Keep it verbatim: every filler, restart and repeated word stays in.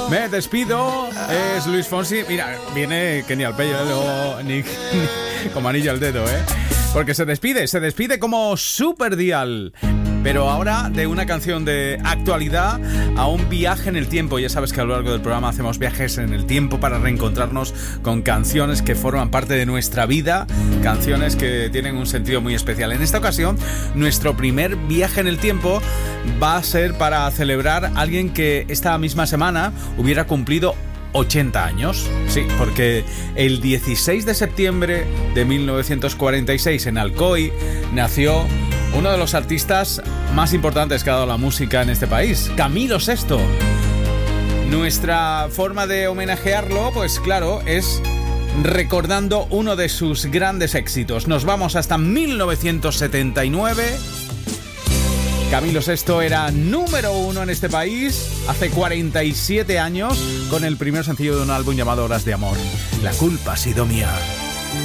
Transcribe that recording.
Me despido. Es Luis Fonsi. Mira, viene Kenny al pello, luego Nick como anillo al dedo, ¿eh? Porque se despide, se despide como Super Dial. Pero ahora de una canción de actualidad a un viaje en el tiempo. Ya sabes que a lo largo del programa hacemos viajes en el tiempo para reencontrarnos con canciones que forman parte de nuestra vida, canciones que tienen un sentido muy especial. En esta ocasión, nuestro primer viaje en el tiempo va a ser para celebrar a alguien que esta misma semana hubiera cumplido ochenta años. Sí, porque el dieciséis de septiembre de mil novecientos cuarenta y seis en Alcoy nació uno de los artistas más importantes que ha dado la música en este país, Camilo Sesto. Nuestra forma de homenajearlo, pues claro, es recordando uno de sus grandes éxitos. Nos vamos hasta mil novecientos setenta y nueve. Camilo Sesto era número uno en este país hace cuarenta y siete años con el primer sencillo de un álbum llamado Horas de Amor. La culpa ha sido mía.